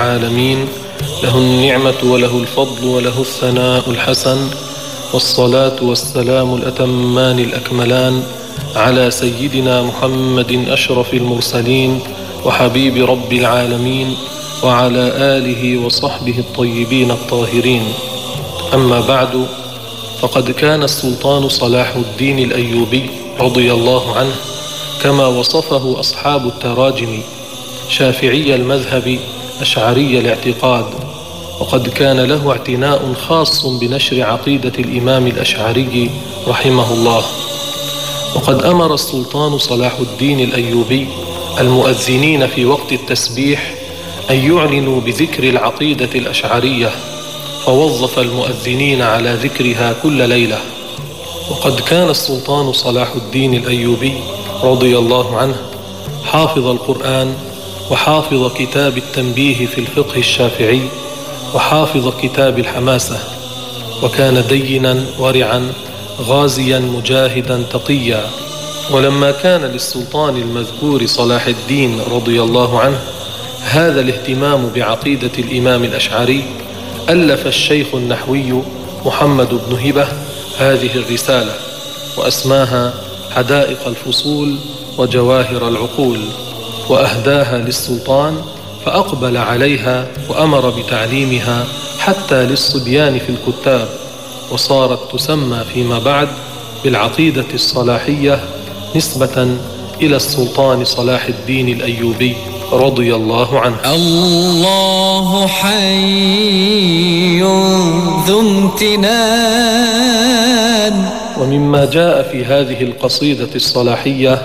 العالمين، له النعمة وله الفضل وله الثناء الحسن، والصلاة والسلام الأتمان الأكملان على سيدنا محمد أشرف المرسلين وحبيب رب العالمين، وعلى آله وصحبه الطيبين الطاهرين. أما بعد، فقد كان السلطان صلاح الدين الأيوبي رضي الله عنه كما وصفه أصحاب التراجم شافعي المذهب أشعري الاعتقاد، وقد كان له اعتناء خاص بنشر عقيدة الإمام الأشعري رحمه الله. وقد أمر السلطان صلاح الدين الأيوبي المؤذنين في وقت التسبيح أن يعلنوا بذكر العقيدة الأشعرية، فوظف المؤذنين على ذكرها كل ليلة. وقد كان السلطان صلاح الدين الأيوبي رضي الله عنه حافظ القرآن، وحافظ كتاب التنبيه في الفقه الشافعي، وحافظ كتاب الحماسة، وكان دينا ورعا غازيا مجاهدا تقيا. ولما كان للسلطان المذكور صلاح الدين رضي الله عنه هذا الاهتمام بعقيدة الإمام الأشعري، ألف الشيخ النحوي محمد بن هبة هذه الرسالة، وأسماها حدائق الفصول وجواهر العقول، وأهداها للسلطان، فأقبل عليها وأمر بتعليمها حتى للصبيان في الكتاب، وصارت تسمى فيما بعد بالعقيدة الصلاحية نسبة إلى السلطان صلاح الدين الأيوبي رضي الله عنه. الله حي ذو امتنان. ومما جاء في هذه القصيدة الصلاحية: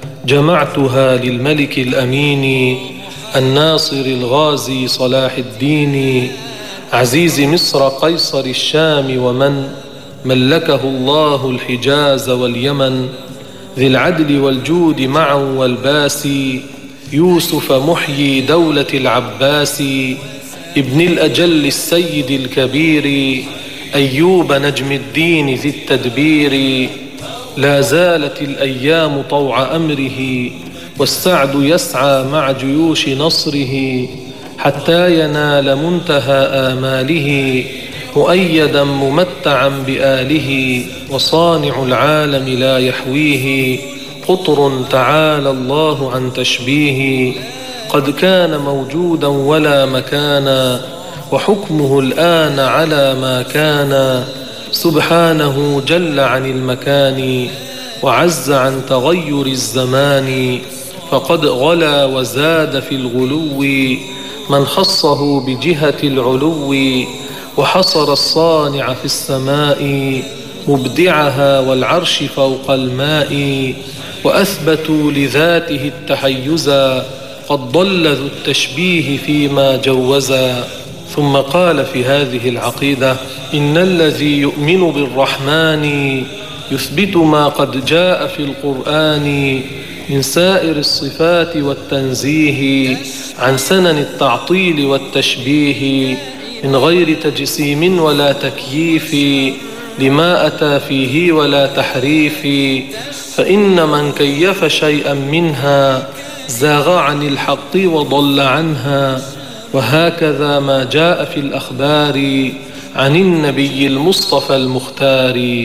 جمعتها للملك الأمين الناصر الغازي صلاح الدين، عزيز مصر قيصر الشام ومن ملكه الله الحجاز واليمن، ذي العدل والجود معا والباسي، يوسف محيي دولة العباس، ابن الأجل السيد الكبير، أيوب نجم الدين ذي التدبير. لا زالت الأيام طوع أمره، والسعد يسعى مع جيوش نصره، حتى ينال منتهى آماله، مؤيدا ممتعا بآله، وصانع العالم لا يحويه قطر تعالى الله عن تشبيه. قد كان موجودا ولا مكانا، وحكمه الآن على ما كان، سبحانه جل عن المكان، وعز عن تغير الزمان. فقد غلا وزاد في الغلو من خصه بجهة العلو، وحصر الصانع في السماء مبدعها والعرش فوق الماء، وأثبتوا لذاته التحيزا، قد ضل ذو التشبيه فيما جوزا. ثم قال في هذه العقيدة: إن الذي يؤمن بالرحمن يثبت ما قد جاء في القرآن من سائر الصفات والتنزيه عن سنن التعطيل والتشبيه، من غير تجسيم ولا تكييف لما أتى فيه ولا تحريف. فإن من كيف شيئا منها زاغ عن الحق وضل عنها، وهكذا ما جاء في الأخبار عن النبي المصطفى المختار.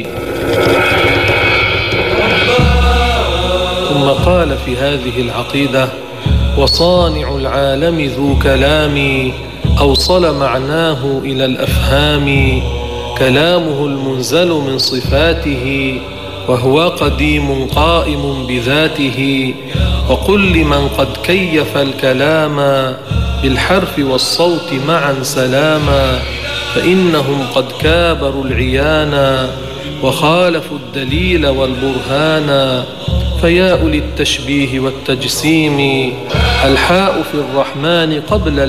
ثم قال في هذه العقيدة: وصانع العالم ذو كلام، أوصل معناه إلى الأفهام، كلامه المنزل من صفاته، وهو قديم قائم بذاته. وقل لمن قد كيف الكلام بالحرف والصوت معا سلاما، فإنهم قد كابروا العيانا، وخالفوا الدليل والبرهانا. فيا أولي التشبيه والتجسيم، الحاء في الرحمن قبل